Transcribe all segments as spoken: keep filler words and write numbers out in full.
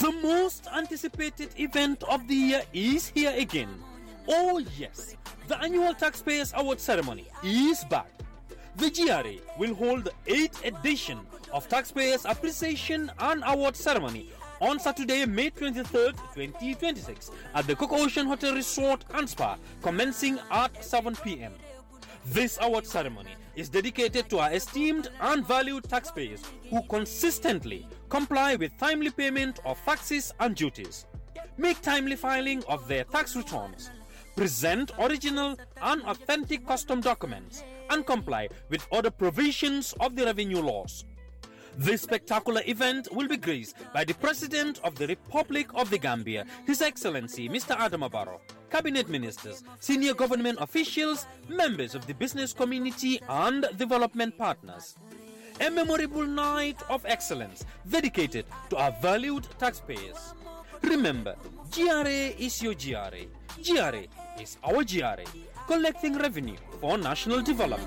The most anticipated event of the year is here again. Oh yes, the annual Taxpayers Award ceremony is back. The G R A will hold the eighth edition of Taxpayers Appreciation and Award Ceremony on Saturday, May twenty-third, twenty twenty-six at the Cook Ocean Hotel Resort and Spa, commencing at seven p.m. This award ceremony is dedicated to our esteemed and valued taxpayers who consistently comply with timely payment of taxes and duties, make timely filing of their tax returns, present original and authentic custom documents, and comply with other provisions of the revenue laws. This spectacular event will be graced by the President of the Republic of the Gambia, His Excellency Mister Adama Barrow, Cabinet Ministers, senior government officials, members of the business community and development partners. A memorable night of excellence dedicated to our valued taxpayers. Remember, G R A is your G R A. G R A is our G R A, collecting revenue for national development.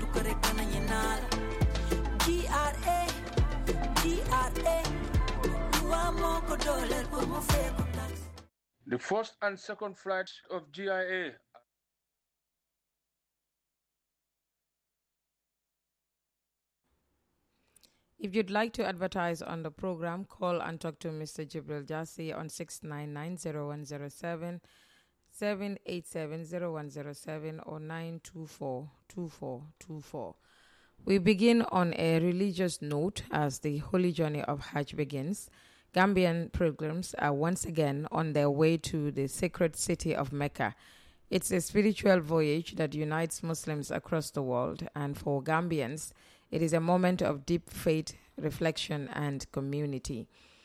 G R A, G R A, the first and second flights of G I A. If you'd like to advertise on the program, call and talk to Mister Jibril Jassi on six nine nine zero one zero seven, seven eight seven zero one zero seven or nine two four two four two four. We begin on a religious note as the holy journey of Hajj begins. Gambian pilgrims are once again on their way to the sacred city of Mecca. It's a spiritual voyage that unites Muslims across the world, and for Gambians, it is a moment of deep faith, reflection, and community.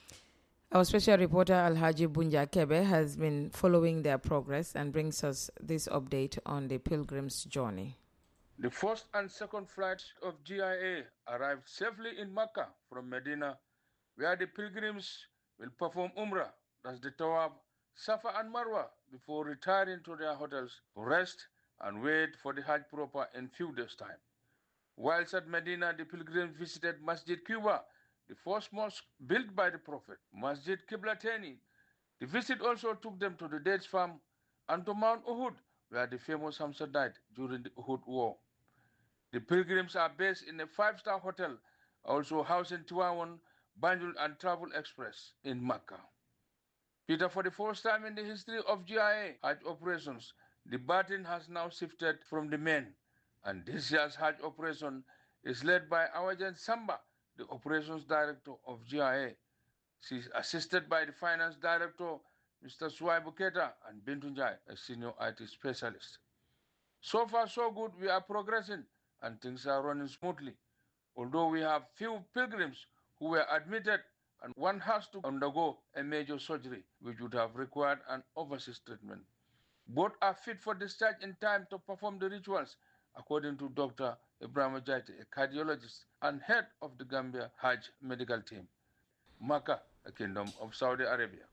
Our special reporter Alhaji Bunja Kebe has been following their progress and brings us this update on the pilgrims' journey. The first and second flights of G I A arrived safely in Mecca from Medina, where the pilgrims will perform Umrah, that's the Tawaf, Safa and Marwa, before retiring to their hotels to rest and wait for the Hajj proper in few days' time. Whilst at Medina, the pilgrims visited Masjid Quba, the first mosque built by the Prophet, Masjid Qiblatani. The visit also took them to the dates farm and to Mount Uhud, where the famous Hamza died during the Uhud War. The pilgrims are based in a five-star hotel, also housed in Tiwawan, Banjul and Travel Express in Makkah. Peter, for the first time in the history of G I A Hajj operations, the baton has now shifted from the men, and this year's Hajj operation is led by Awajan Samba, the operations director of G I A. She is assisted by the finance director, Mister Suwaibu Keta, and Bintu Njai, a senior I T specialist. So far, so good. We are progressing, and things are running smoothly. Although we have few pilgrims who were admitted, and one has to undergo a major surgery, which would have required an overseas treatment. Both are fit for discharge in time to perform the rituals, according to Doctor Ibrahim Jaiti, a cardiologist and head of the Gambia Hajj medical team. Makkah, a kingdom of Saudi Arabia.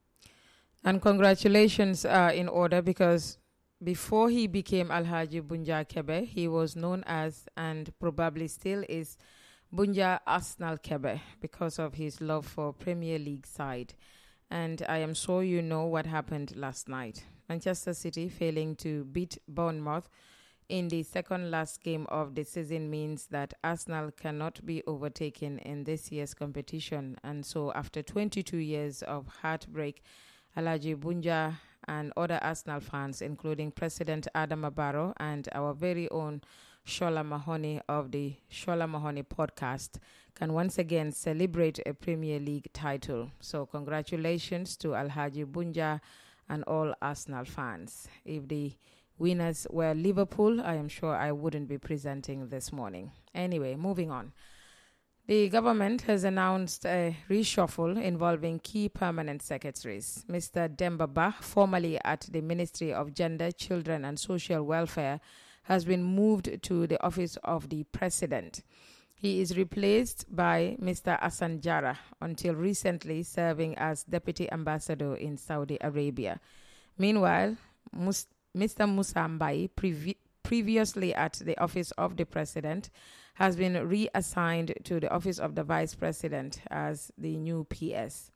And congratulations are in order because before he became Alhaji Bunja Kebe, he was known as, and probably still is, Bunja Arsenal Kebe because of his love for Premier League side. And I am sure you know what happened last night. Manchester City failing to beat Bournemouth in the second last game of the season means that Arsenal cannot be overtaken in this year's competition. And so after twenty-two years of heartbreak, Alhaji Bunja and other Arsenal fans, including President Adama Barrow and our very own Shola Mahoney of the Shola Mahoney podcast, can once again celebrate a Premier League title. So congratulations to Alhaji Bunja and all Arsenal fans. If the winners were Liverpool, I am sure I wouldn't be presenting this morning. Anyway, moving on. The government has announced a reshuffle involving key permanent secretaries. Mister Demba Ba, formerly at the Ministry of Gender, Children and Social Welfare, has been moved to the office of the President. He is replaced by Mister Asan Jara, until recently serving as Deputy Ambassador in Saudi Arabia. Meanwhile, Mus- Mister Musa Mbai, previ- previously at the office of the President, has been reassigned to the office of the Vice President as the new P S.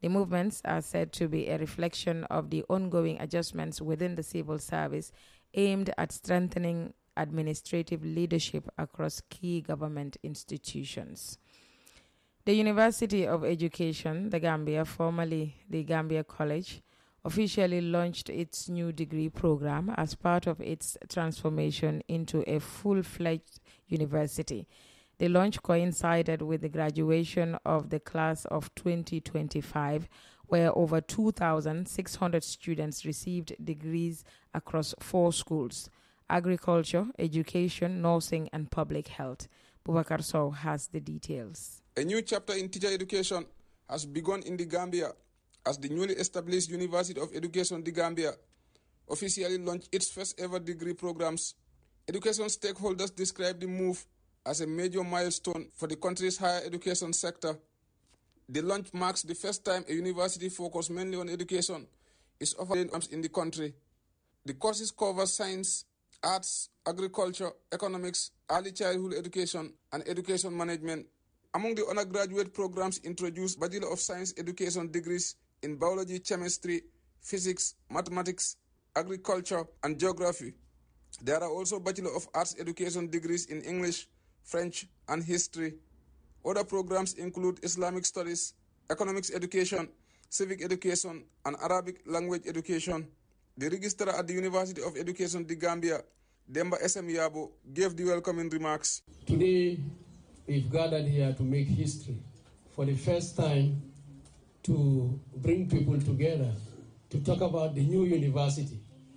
The movements are said to be a reflection of the ongoing adjustments within the civil service aimed at strengthening administrative leadership across key government institutions. The University of Education, the Gambia, formerly the Gambia College, officially launched its new degree program as part of its transformation into a full-fledged university. The launch coincided with the graduation of the class of twenty twenty-five, where over two thousand six hundred students received degrees across four schools: agriculture, education, nursing, and public health. Bubakar Sow has the details. A new chapter in teacher education has begun in the Gambia as the newly established University of Education, the Gambia, officially launched its first ever degree programs. Education stakeholders describe the move as a major milestone for the country's higher education sector. The launch marks the first time a university focused mainly on education is offered in the country. The courses cover science, arts, agriculture, economics, early childhood education, and education management. Among the undergraduate programs introduced Bachelor of Science education degrees in biology, chemistry, physics, mathematics, agriculture, and geography. There are also Bachelor of Arts education degrees in English, French, and history. Other programs include Islamic studies, economics education, civic education, and Arabic language education. The registrar at the University of Education, the Gambia, Demba S M Yabo, gave the welcoming remarks. Today, we've gathered here to make history for the first time, to bring people together to talk about the new university.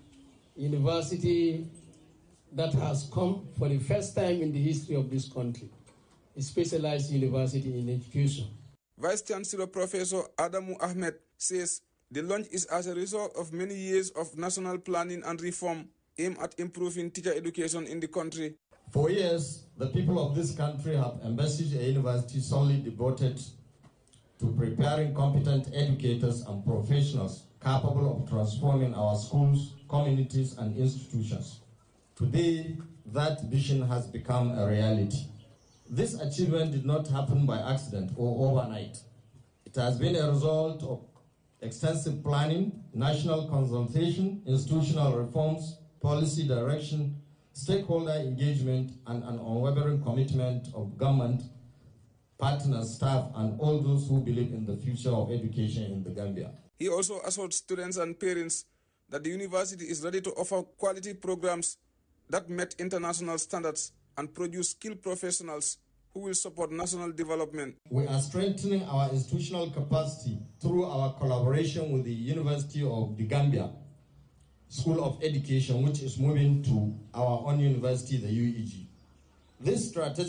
University that has come for the first time in the history of this country, a specialized university in education. Vice Chancellor Professor Adamu Ahmed says the launch is as a result of many years of national planning and reform aimed at improving teacher education in the country. For years, the people of this country have envisaged a university solely devoted to preparing competent educators and professionals capable of transforming our schools, communities, and institutions. Today, that vision has become a reality. This achievement did not happen by accident or overnight. It has been a result of extensive planning, national consultation, institutional reforms, policy direction, stakeholder engagement, and an unwavering commitment of government, partners, staff, and all those who believe in the future of education in the Gambia. He also assured students and parents that the university is ready to offer quality programs that met international standards and produce skilled professionals who will support national development. We are strengthening our institutional capacity through our collaboration with the University of the Gambia School of Education, which is moving to our own university, the U E G. This strategy